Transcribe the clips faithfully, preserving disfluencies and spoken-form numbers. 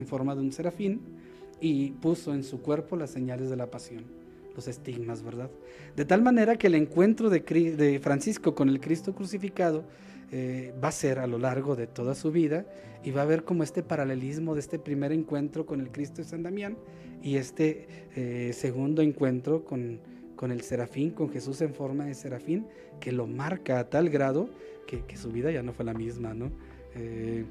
en forma de un serafín y puso en su cuerpo las señales de la pasión, los estigmas, ¿verdad? De tal manera que el encuentro de, de Francisco con el Cristo crucificado eh, va a ser a lo largo de toda su vida, y va a haber como este paralelismo de este primer encuentro con el Cristo de San Damián y este eh, segundo encuentro con, con el serafín, con Jesús en forma de serafín, que lo marca a tal grado que, que su vida ya no fue la misma, ¿no? Eh,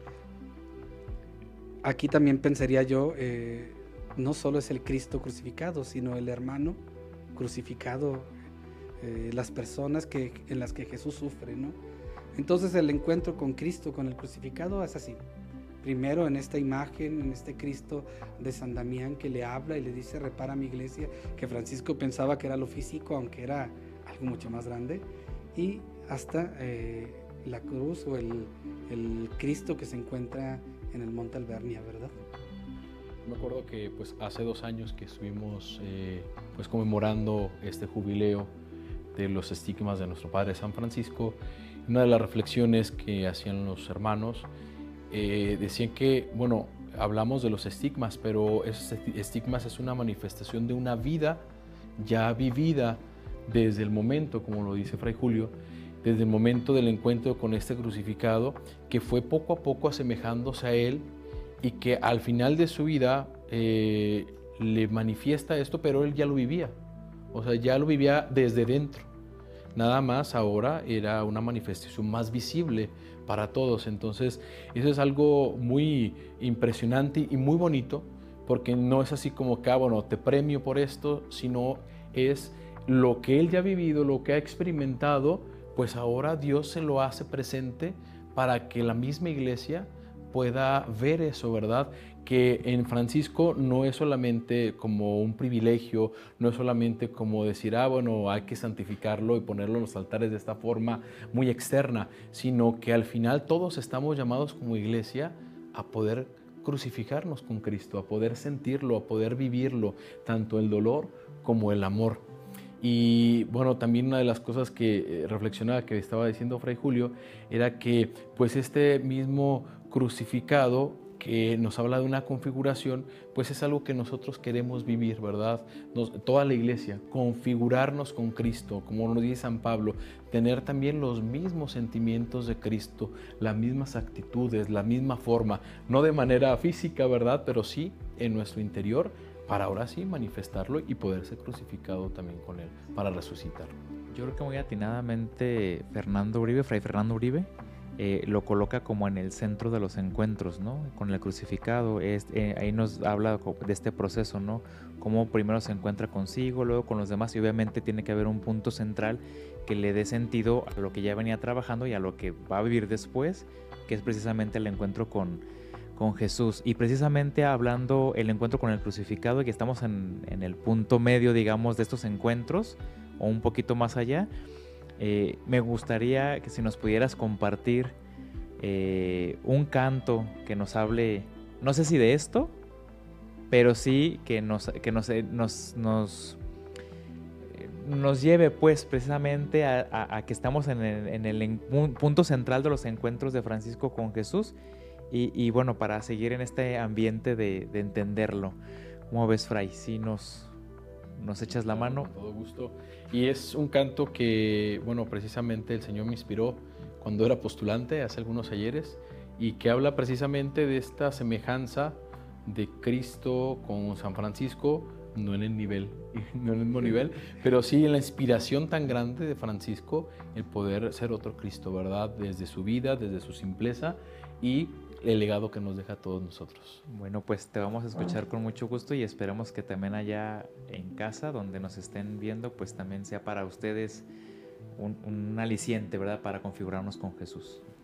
aquí también pensaría yo, eh, no solo es el Cristo crucificado, sino el hermano crucificado, eh, las personas que, en las que Jesús sufre, ¿no? Entonces el encuentro con Cristo, con el crucificado, es así. Primero en esta imagen, en este Cristo de San Damián que le habla y le dice: repara mi iglesia, que Francisco pensaba que era lo físico, aunque era algo mucho más grande, y hasta eh, la cruz o el, el Cristo que se encuentra en el Monte Albernia, ¿verdad? Me acuerdo que pues hace dos años que estuvimos eh, pues conmemorando este jubileo de los estigmas de nuestro Padre San Francisco. Una de las reflexiones que hacían los hermanos eh, decían que, bueno, hablamos de los estigmas, pero esos estigmas es una manifestación de una vida ya vivida desde el momento, como lo dice Fray Julio, desde el momento del encuentro con este crucificado, que fue poco a poco asemejándose a él y que al final de su vida eh, le manifiesta esto, pero él ya lo vivía, o sea, ya lo vivía desde dentro. Nada más ahora era una manifestación más visible para todos. Entonces, eso es algo muy impresionante y muy bonito, porque no es así como que, ah, bueno, te premio por esto, sino es lo que él ya ha vivido, lo que ha experimentado, pues ahora Dios se lo hace presente para que la misma iglesia pueda ver eso, ¿verdad? Que en Francisco no es solamente como un privilegio, no es solamente como decir, ah, bueno, hay que santificarlo y ponerlo en los altares de esta forma muy externa, sino que al final todos estamos llamados como iglesia a poder crucificarnos con Cristo, a poder sentirlo, a poder vivirlo, tanto el dolor como el amor. Y bueno, también una de las cosas que reflexionaba, que estaba diciendo Fray Julio, era que pues este mismo crucificado que nos habla de una configuración, pues es algo que nosotros queremos vivir, ¿verdad? Nos, toda la iglesia, configurarnos con Cristo, como nos dice San Pablo, tener también los mismos sentimientos de Cristo, las mismas actitudes, la misma forma, no de manera física, ¿verdad? Pero sí en nuestro interior, para ahora sí manifestarlo y poder ser crucificado también con él, para resucitarlo. Yo creo que muy atinadamente Fernando Uribe, Fray Fernando Uribe, eh, lo coloca como en el centro de los encuentros, ¿no? Con el crucificado, es, eh, ahí nos habla de este proceso, ¿no? Cómo primero se encuentra consigo, luego con los demás, y obviamente tiene que haber un punto central que le dé sentido a lo que ya venía trabajando y a lo que va a vivir después, que es precisamente el encuentro con, con Jesús. Y precisamente hablando el encuentro con el crucificado, y que estamos en, en el punto medio, digamos, de estos encuentros, o un poquito más allá, eh, me gustaría que si nos pudieras compartir eh, un canto que nos hable, no sé si de esto, pero sí que nos, que nos, nos, nos, nos lleve pues precisamente a, a, a que estamos en el, en el en, punto central de los encuentros de Francisco con Jesús, y, y bueno, para seguir en este ambiente de, de entenderlo. ¿Cómo ves, Fray? Si nos... nos echas la mano. Con todo gusto. Y es un canto que, bueno, precisamente el Señor me inspiró cuando era postulante hace algunos ayeres, y que habla precisamente de esta semejanza de Cristo con San Francisco, no en el nivel, no en el mismo nivel, pero sí en la inspiración tan grande de Francisco, el poder ser otro Cristo, ¿verdad? Desde su vida, desde su simpleza y el legado que nos deja a todos nosotros. Bueno, pues te vamos a escuchar con mucho gusto, y esperemos que también allá en casa, donde nos estén viendo, pues también sea para ustedes un, un aliciente, ¿verdad? Para configurarnos con Jesús.